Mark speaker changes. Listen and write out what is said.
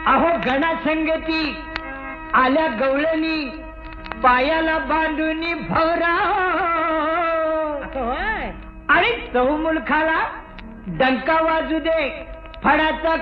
Speaker 1: अहो गणा संगती आल्या गवळणी पायाला बांधून भवरा आणि चहू मुलखाला डंका वाजू दे फडाचा